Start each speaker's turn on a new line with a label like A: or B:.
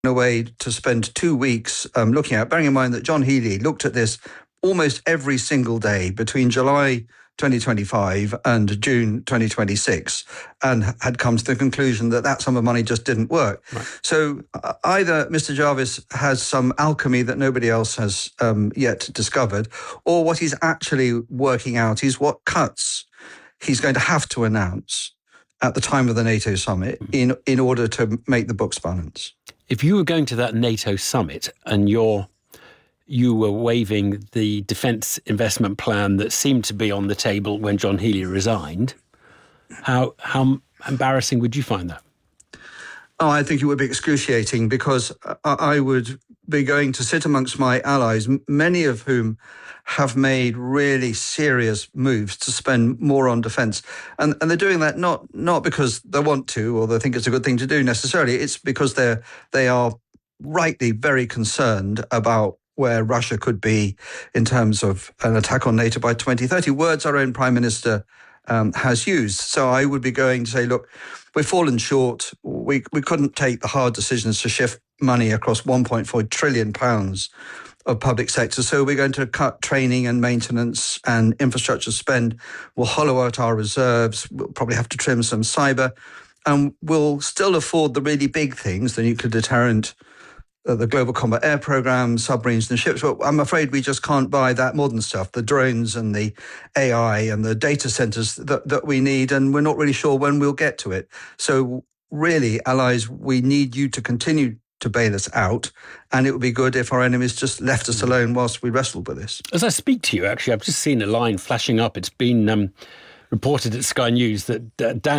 A: away to spend 2 weeks looking at, bearing in mind that John Healey looked at this almost every single day between July 2025 and June 2026 and had come to the conclusion that that sum of money just didn't work.
B: Right.
A: So either Mr. Jarvis has some alchemy that nobody else has yet discovered, or what he's actually working out is what cuts he's going to have to announce at the time of the NATO summit in order to make the books balance.
B: If you were going to that NATO summit and you were waiving the defence investment plan that seemed to be on the table when John Healey resigned, how embarrassing would you find that?
A: Oh, I think it would be excruciating, because I would be going to sit amongst my allies, many of whom have made really serious moves to spend more on defence. And they're doing that not because they want to or they think it's a good thing to do necessarily. It's because they are rightly very concerned about where Russia could be in terms of an attack on NATO by 2030, words our own Prime Minister has used. So I would be going to say, look, we've fallen short. We couldn't take the hard decisions to shift money across £1.4 trillion of public sector. So we're going to cut training and maintenance and infrastructure spend. We'll hollow out our reserves. We'll probably have to trim some cyber. And we'll still afford the really big things, the nuclear deterrent, the Global Combat Air Programme, submarines and ships. But I'm afraid we just can't buy that modern stuff, the drones and the AI and the data centres that we need, and we're not really sure when we'll get to it. So really, allies, we need you to continue to bail us out, and it would be good if our enemies just left us alone whilst we wrestled with this.
B: As I speak to you, actually, I've just seen a line flashing up. It's been reported at Sky News that Dan